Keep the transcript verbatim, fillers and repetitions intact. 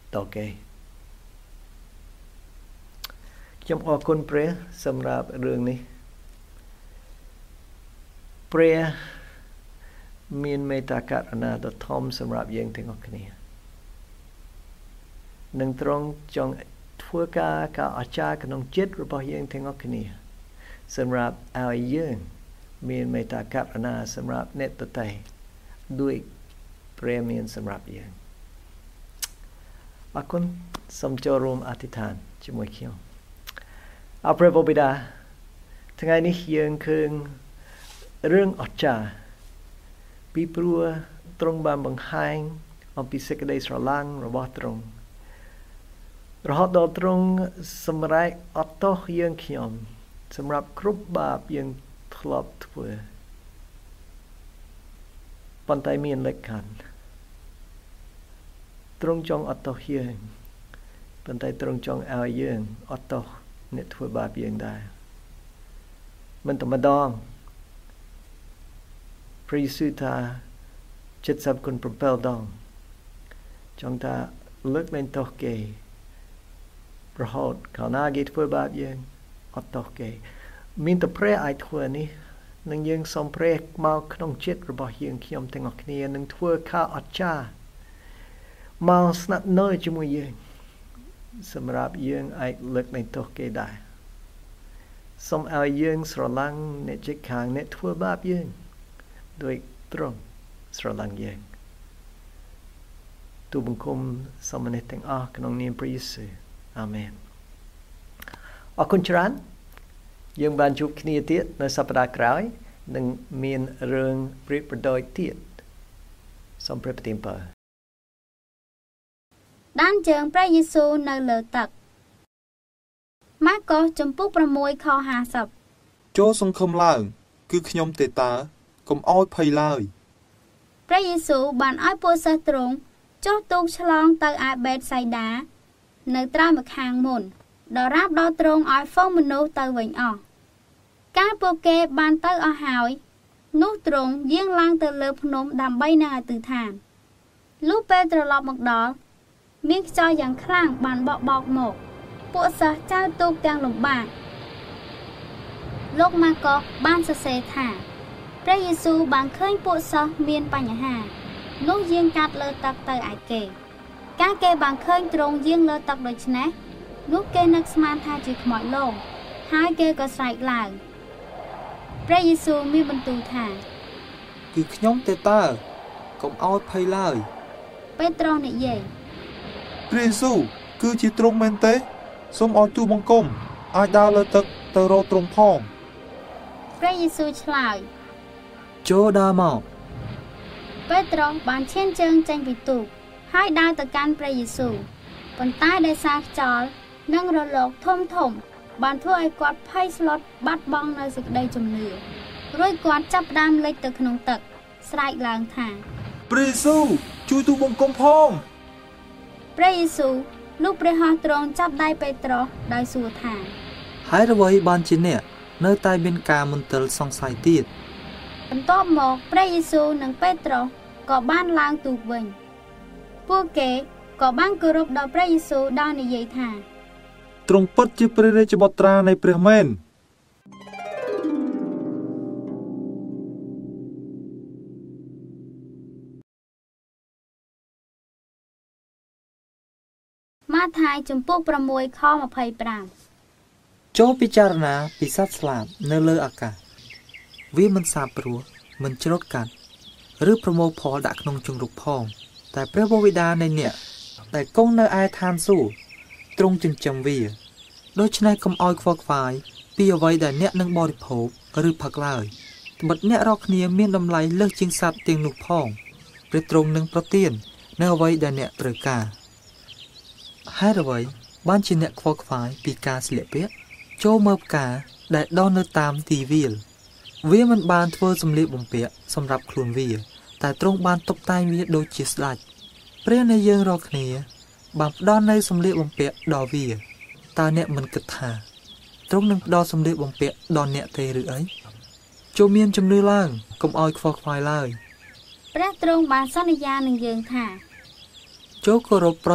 តគេខ្ញុំអរគុណព្រះសម្រាប់រឿងនេះព្រះមានមេត្តាករុណាដ៏ធំសម្រាប់យើងទាំងអស់គ្នានឹងទ្រង់ចង់ធ្វើការការអស្ចារ្យក្នុងចិត្តរបស់យើងទាំងអស់គ្នាសម្រាប់ឲ្យយើងមានមេត្តាករុណាសម្រាប់អ្នកដទៃដោយព្រះមានសម្រាប់យើងអរគុណសូមចូលរួមអធិដ្ឋានជាមួយខ្ញុំអរព្រះបិតាថ្ងៃនេះយើងឃើញរឿងអស្ចារ្យពីព្រោះទ្រង់បានបង្ហាញអំពីសេចក្តីស្រឡាញ់របស់ទ្រង់រហូតដល់ទ្រង់សម្រេចអត់ទោសយើងខ្ញុំសម្រាប់គ្រប់បាបយើងធ្លាប់ធ្វើប៉ុន្តែមានលក្ខខណ្ឌទ្រង់ចង់អត់ទោសយើងប៉ុន្តែទ្រង់ចង់ឲ្យយើងអត់ទោសអ្នកធ្វើបាបយើងដែរមិនតែម្ដងព្រះយេស៊ូវថា70គុណ7ដងចង់ថាលើកលែងទោសគេរហូតកាលណាគេធ្វើបាបយើងអត់ទោសគេមានតែព្រះអាចធ្វើនេះនឹងយើងសូមព្រះមកក្នុងចិត្តរបស់យើងខ្ញុំទាំងអស់គ្នានឹងធ្វើការអស្ចារ្យមកស្នាក់នៅជាមួយយើងសម្រាប់យើងអាចលើកលែងទោសគេដែរសូមឲ្យយើងស្រឡាញ់អ្នកជិតខាងអ្នកធ្វើបាបយើងដោយទ្រង់ស្រឡាញ់យើងទូលបង្គំសូមមនុស្សទាំងអស់ក្នុងនាមព្រះយេស៊ូវអាមែនអរគុណច្រើនយើងបានជួបគ្នាទៀតនៅសប្តាហ៍ក្រោយនឹងមានរឿងព្រាបប្រដូចទៀតសូមព្រះប្រទានពរដានជើងព្រះយេស៊ូវនៅលើទឹកម៉ាកុសចំពុក6ខห้าสิบចូលសង្ឃឹមឡើងគឺខ្ញុំទេតាកុំអោយភ័យឡើយព្រះយេស៊ូវបានឲ្យពួកសិស្សទ្រង់ចុះទូកឆ្លងទៅឯបេតសៃដានៅត្រើយម្ខាងមុនដរាបដល់ទ្រង់ឲ្យហ្វូងមនុស្សទៅវិញអស់កាលពួកគេបានទៅអស់ហើយនោះទ្រង់យាងឡើងទៅលើភ្នំដើម្បីនឹងឲ្យទិដ្ឋានលុះពេលត្រឡប់មកដល់មានខ្យល់យ៉ាងខ្លាំងបានបក់បោកមកពួកសិស្សចៅទូកទាំងលំបាកលោកម៉ាកុសបានសរសេរថាព្រះយេស៊ូវបានឃើញពួកសិស្សមានបញ្ហានោះយាងកាត់លើទឹកទៅឯគេកាលគេបានឃើញទ្រង់យាងលើទឹកដូច្នេះនោះគេនឹកស្មានថាជាខ្មោចលងហើយគេក៏ស្រែកឡើងព្រះយេស៊ូវមានបន្ទូលថាគឺខ្ញុំទេតើកុំអោយភ័យឡើយពេត្រុសនិយាយព្រះយេស៊ូវគឺជាទ្រង់មែនទេសូមឲ្យទូលបង្គំអាចដើរលើទឹកទៅរកទ្រង់ផងព្រះយេស៊ូវឆ្លើយចូលដើរមកពេត្រុសបានឈានជើងចេញពីទូកហើយដើរទៅកាន់ព្រះយេស៊ូវប៉ុន្តែដោយសារខ្យល់និងរលកធំធំបានធ្វើឲ្យគាត់ភ័យស្លុតបាត់បង់នៅសេចក្តីជំនឿរួចគាត់ចាប់ផ្ដើមលិចទៅក្នុងទឹកស្រែកឡើងថាព្រះយេស៊ូវជួយទូលបង្គំផងព្រះយេស៊ូវលោកព្រះហស្ថទ្រង់ចាប់ដៃពេត្រុសដោយសួរថាហើយអ្វីបានជាអ្នកនៅតែមានការមន្ទិលសង្ស័យទៀតបន្ទាប់មកព្រះយេស៊ូវនិងពេត្រុសក៏បានឡើងទូកវិញពួកគេក៏បានគោរពដល់ព្រះយេស៊ូវដោយនិយាយថាទ្រង់ពិតជាព្រះរាជបុត្រានៃព្រះមែនម៉ាថាយចំពុក6ខยี่สิบห้าចូលពិចារណាពីសត្វស្លាបនៅលើអាកាសវាមិនសាបព្រោះមិនច្រូតកាត់ឬប្រមូលផលដាក់ក្នុងជង្រុកផងតែព្រះបិតានៃអ្នកដែលគង់នៅឯឋានសួគ៌ទ្រង់ចិញ្ចឹមវាដូច្នេះកុំឲ្យខ្វល់ខ្វាយពីអ្វីដែលអ្នកនឹងបរិភោគឬផឹកឡើយត្បិតអ្នករាល់គ្នាមានតម្លៃលើសជាងសត្វទាំងនោះផងព្រះទ្រង់នឹងប្រទាននៅអ្វីដែលអ្នកត្រូវការហេតុអ្វីបានជាអ្នកខ្វល់ខ្វាយពីការស្លៀកពាក់ចូលមើលផ្កាដែលដុះនៅតាមទីវាលវាមិនបានធ្វើសម្លៀកបំពាក់សម្រាប់ខ្លួនវាតែទ្រង់បានតុបតែងវាដូចជាស្ដេចព្រះនៃយើងរាល់គ្នាបានផ្ដល់នូវសម្លៀកបំពាក់ដល់វាតើអ្នកមិនគិតថាទ្រង់នឹងផ្ដល់សម្លៀកបំពាក់ដល់អ្នកទេឬអីចូលមានជំនឿឡើងកុំឲ្យខ្វល់ខ្វាយឡើយព្រះទ្រង់បានសន្យានឹងយើងថាចូលគោរព